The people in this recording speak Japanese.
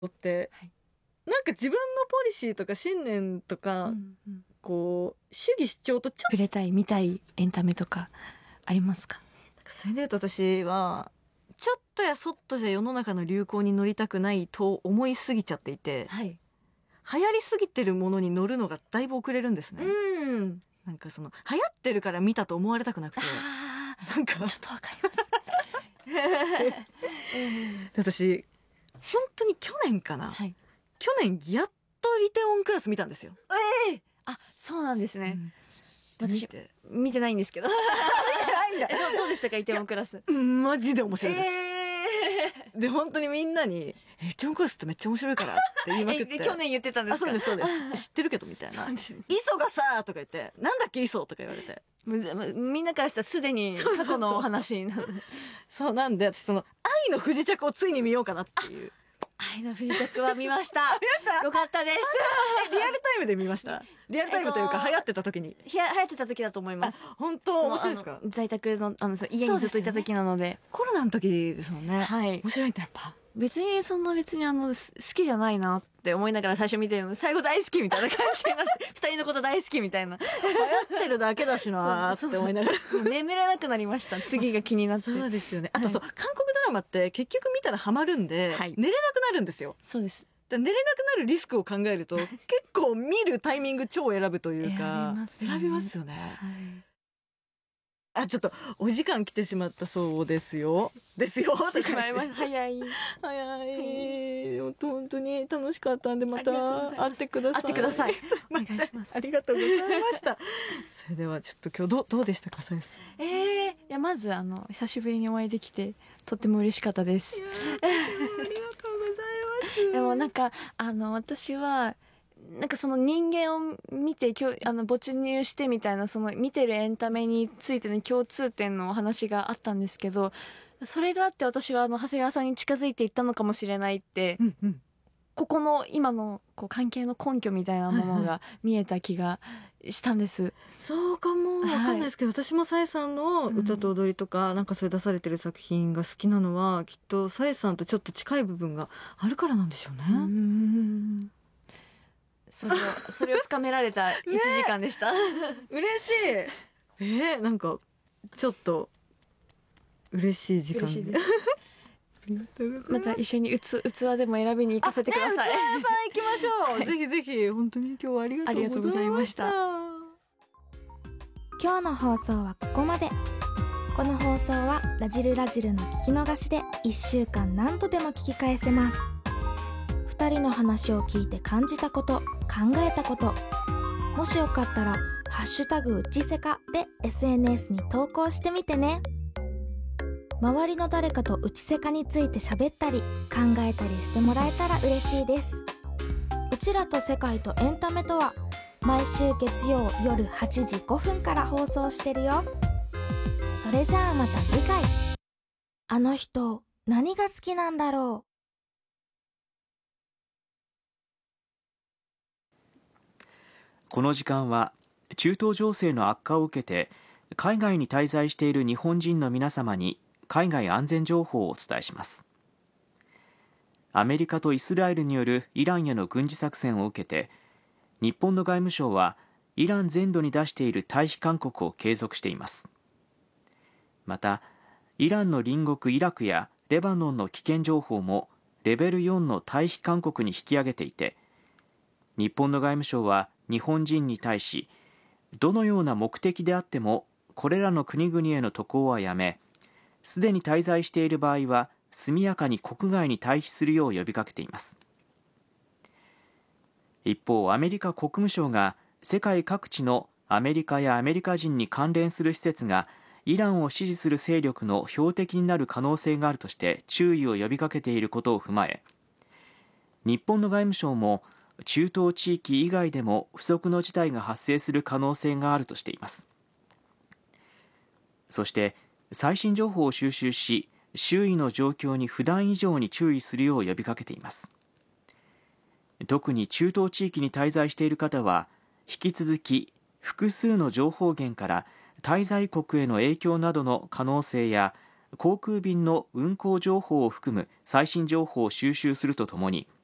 ってはい、 なんか自分のポリシーとか信念とか、こう主義主張とちょっ触れたい見たいエンタメとかありますか？ とそれで言うと、私はちょっとやそっとじゃ世の中の流行に乗りたくないと思いすぎちゃっていて、 はい流行りすぎてるものに乗るのがだいぶ遅れるんですね。なんかその流行ってるから見たと思われたくなくて、なんかちょっとわかります私本当に去年かな、 はい去年やっとリテオンクラス見たんですよ。 あ、そうなんですね、私見て見てないんですけどないんだどうでしたかイテウォンクラス？ マジで面白いです、で本当にみんなに「リテオンクラスってめっちゃ面白いから」って言いまくって去年言ってたんですか？ そうですそうです知ってるけどみたいなそうですね 「磯がさ」とか言って「なんだっけ磯」とか言われて、 みんなからしたらすでに過去のお話になる。 そうなんで、私その愛の不時着をついに見ようかなっていう。 愛の不時着は見ましたよかったですリアルタイムで見ました。リアルタイムというか流行ってた時に。 流行ってた時だと思います。 本当面白いですか？ 在宅のそう家にずっといた時なので、 コロナの時ですもんね。 はい面白いんだやっぱ。 別にそんな別に好きじゃないなって思いながら最初見てるの最後大好きみたいな感じになって二人のこと大好きみたいな流行ってるだけだしなーって思いながら。 眠れなくなりました。次が気になって。 そうですよね。あとそう、韓国ドラマって結局見たらハマるんで、 はい寝れなくなるんですよ。 そうです。 寝れなくなるリスクを考えると結構見るタイミング超選ぶというか選びますよね。あ、ちょっとお時間来てしまったそうですよ。 してしまいました。早い。 早い。本当に楽しかったんで、また会ってください。 会ってください。お願いします。 ありがとうございました。それではちょっと今日どうでしたか、さやさん。 いやまず久しぶりにお会いできてとっても嬉しかったです。 ありがとうございます。 でもなんか私はなんかその人間を見て没入してみたいなその見てるエンタメについての共通点のお話があったんですけど、それがあって私は長谷川さんに近づいていったのかもしれないって、ここの今のこう関係の根拠みたいなものが見えた気がしたんです。 そうかもわかんないですけど、私もさやさんの歌と踊りとか、なんかそれ出されてる作品が好きなのは、きっとさやさんとちょっと近い部分があるからなんでしょうね。 それを深められた1時間でした、 嬉しい。なんかちょっと嬉しい時間嬉しいですまた一緒に器でも選びに行かせてください。 器屋さん行きましょう。ぜひぜひ。本当に今日はありがとうございました。 今日の放送はここまで。この放送はラジルの聞き逃しで1週間何度でも聞き返せます。2人の話を聞いて感じたこと、考えたこと、もしよかったらハッシュタグうちせかで SNS に投稿してみてね。周りの誰かとうちせかについて喋ったり考えたりしてもらえたら嬉しいです。うちらと世界とエンタメとは毎週月曜夜8時5分から放送してるよ。それじゃあまた次回。あの人何が好きなんだろう。 この時間は中東情勢の悪化を受けて海外に滞在している日本人の皆様に海外安全情報をお伝えします。アメリカとイスラエルによるイランへの軍事作戦を受けて、日本の外務省はイラン全土に出している退避勧告を継続しています。また、イランの隣国イラクやレバノンの危険情報もレベル4の退避勧告に引き上げていて、日本の外務省は日本人に対し、どのような目的であってもこれらの国々への渡航はやめ、すでに滞在している場合は速やかに国外に退避するよう呼びかけています。一方、アメリカ国務省が世界各地のアメリカやアメリカ人に関連する施設がイランを支持する勢力の標的になる可能性があるとして注意を呼びかけていることを踏まえ、日本の外務省も中東地域以外でも不測の事態が発生する可能性があるとしています。そして最新情報を収集し、周囲の状況に普段以上に注意するよう呼びかけています。特に中東地域に滞在している方は、引き続き複数の情報源から滞在国への影響などの可能性や航空便の運航情報を含む最新情報を収集するとともに、